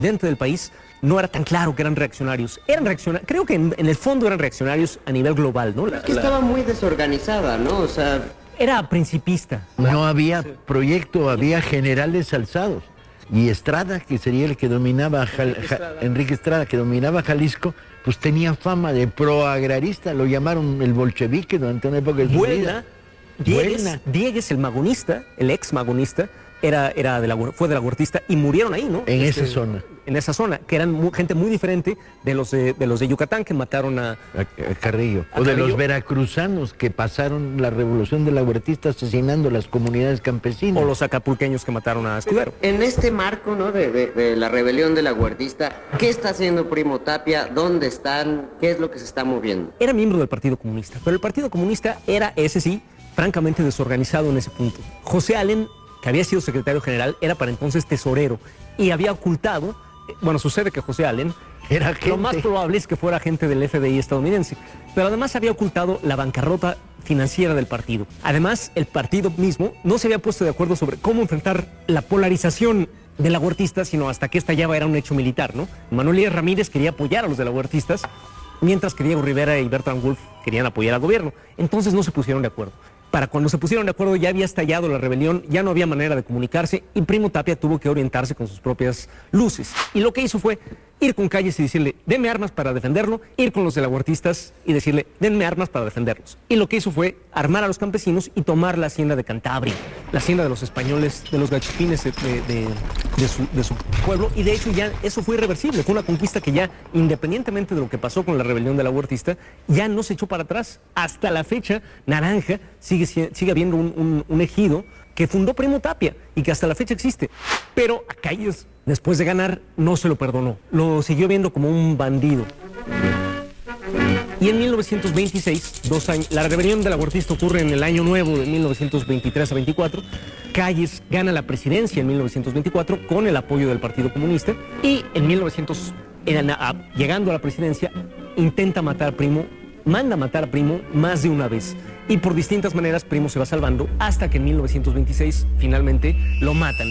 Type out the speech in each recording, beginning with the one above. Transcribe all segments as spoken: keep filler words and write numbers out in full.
Dentro del país no era tan claro que eran reaccionarios. Eran reaccionarios, creo que en, en el fondo eran reaccionarios a nivel global, ¿no? La, es que la... estaba muy desorganizada, ¿no? O sea... Era principista. No había proyecto, había generales alzados. Y Estrada, que sería el que dominaba, Jal, Enrique, Estrada. Ja, Enrique Estrada, que dominaba Jalisco, pues tenía fama de proagrarista, lo llamaron el bolchevique durante una época de su vida. Diegues, Diegues, el magonista, el ex magonista, era, era de la, fue de la Huertista y murieron ahí, ¿no? En este, esa zona. En esa zona, que eran muy, gente muy diferente de los de, de los de Yucatán que mataron a... A, a Carrillo. A o de Carrillo. los veracruzanos que pasaron la revolución de la Huertista asesinando las comunidades campesinas. O los acapulqueños que mataron a Escudero. En este marco, ¿no? De, de, de la rebelión de la Huertista, ¿qué está haciendo Primo Tapia? ¿Dónde están? ¿Qué es lo que se está moviendo? Era miembro del Partido Comunista, pero el Partido Comunista era, ese sí, francamente desorganizado en ese punto. José Allen, que había sido secretario general, era para entonces tesorero y había ocultado, bueno, sucede que José Allen, era gente. Lo más probable es que fuera agente del F B I estadounidense, pero además había ocultado la bancarrota financiera del partido. Además, el partido mismo no se había puesto de acuerdo sobre cómo enfrentar la polarización de la Huertista, sino hasta que estallaba era un hecho militar, ¿no? Manuel Díaz Ramírez quería apoyar a los de la Huertistas, mientras que Diego Rivera y Bertrand Wolff querían apoyar al gobierno. Entonces no se pusieron de acuerdo. Para cuando se pusieron de acuerdo ya había estallado la rebelión, ya no había manera de comunicarse y Primo Tapia tuvo que orientarse con sus propias luces. Y lo que hizo fue ir con Calles y decirle, denme armas para defenderlo, ir con los de la Huertistas y decirle, denme armas para defenderlos. Y lo que hizo fue armar a los campesinos y tomar la hacienda de Cantabria, la hacienda de los españoles, de los gachupines de, de, de, de, su, de su pueblo. Y de hecho ya eso fue irreversible, fue una conquista que ya, independientemente de lo que pasó con la rebelión de la Huertista, ya no se echó para atrás. Hasta la fecha, Naranja sigue, sigue habiendo un, un, un ejido que fundó Primo Tapia y que hasta la fecha existe. Pero a Calles, después de ganar, no se lo perdonó. Lo siguió viendo como un bandido. Y en mil novecientos veintiséis, dos años, la rebelión de la Huertista ocurre en el año nuevo de mil novecientos veintitrés a veinticuatro. Calles gana la presidencia en mil novecientos veinticuatro con el apoyo del Partido Comunista. Y en mil novecientos, llegando a la presidencia, intenta matar a Primo, manda matar a Primo más de una vez. Y por distintas maneras Primo se va salvando hasta que en mil novecientos veintiséis finalmente lo matan.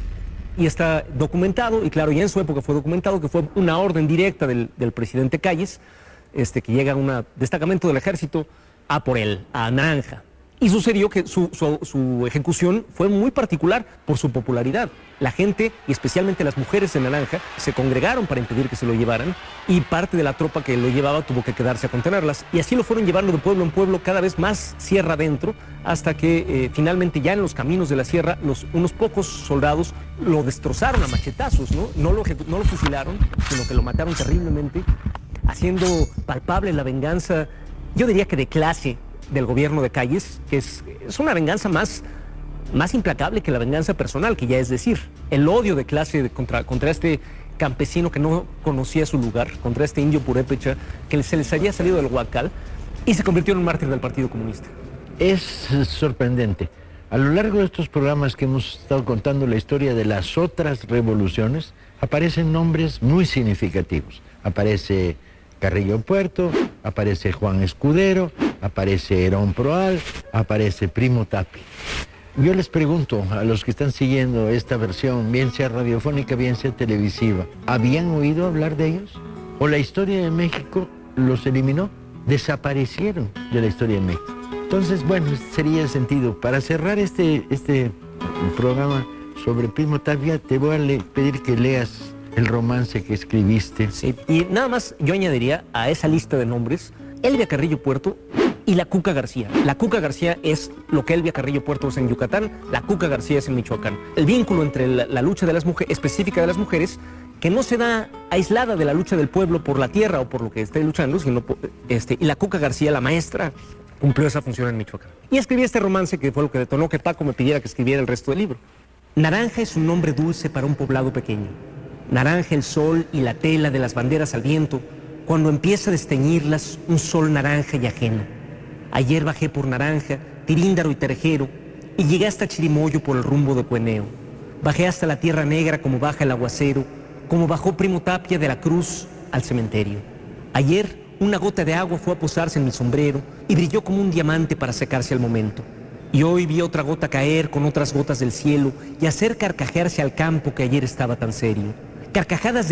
Y está documentado, y claro, ya en su época fue documentado que fue una orden directa del, del presidente Calles, este, que llega a un destacamento del ejército a por él, a Naranja. Y sucedió que su, su, su ejecución fue muy particular por su popularidad. La gente, y especialmente las mujeres de Naranja, se congregaron para impedir que se lo llevaran y parte de la tropa que lo llevaba tuvo que quedarse a contenerlas. Y así lo fueron llevando de pueblo en pueblo, cada vez más sierra adentro, hasta que eh, finalmente ya en los caminos de la sierra, los, unos pocos soldados lo destrozaron a machetazos, ¿no? No lo, no lo fusilaron, sino que lo mataron terriblemente, haciendo palpable la venganza, yo diría que de clase, del gobierno de Calles, que es, es una venganza más, más implacable que la venganza personal, que ya es decir, el odio de clase de contra, contra este campesino que no conocía su lugar, contra este indio purépecha que se les había salido del huacal y se convirtió en un mártir del Partido Comunista. Es sorprendente. A lo largo de estos programas que hemos estado contando la historia de las otras revoluciones, aparecen nombres muy significativos. Aparece Carrillo Puerto, aparece Juan Escudero, aparece Herón Proal, aparece Primo Tapia. Yo les pregunto a los que están siguiendo esta versión, bien sea radiofónica, bien sea televisiva, ¿habían oído hablar de ellos? ¿O la historia de México los eliminó? Desaparecieron de la historia de México. Entonces, bueno, sería el sentido. Para cerrar este, este programa sobre Primo Tapia, te voy a le- pedir que leas el romance que escribiste. Sí, y nada más yo añadiría a esa lista de nombres Elvia Carrillo Puerto y la Cuca García. La Cuca García es lo que Elvia Carrillo Puerto es en Yucatán, la Cuca García es en Michoacán. El vínculo entre la, la lucha de las mujeres, específica de las mujeres, que no se da aislada de la lucha del pueblo por la tierra o por lo que esté luchando, sino por, este, y la Cuca García, la maestra, cumplió esa función en Michoacán. Y escribí este romance que fue lo que detonó que Paco me pidiera que escribiera el resto del libro. Naranja es un nombre dulce para un poblado pequeño. Naranja el sol y la tela de las banderas al viento, cuando empieza a desteñirlas un sol naranja y ajeno. Ayer bajé por Naranja, Tiríndaro y Terejero, y llegué hasta Chirimoyo por el rumbo de Cueneo. Bajé hasta la Tierra Negra como baja el aguacero, como bajó Primo Tapia de la Cruz al cementerio. Ayer una gota de agua fue a posarse en mi sombrero y brilló como un diamante para secarse al momento. Y hoy vi otra gota caer con otras gotas del cielo y hacer carcajearse al campo que ayer estaba tan serio. Carcajadas de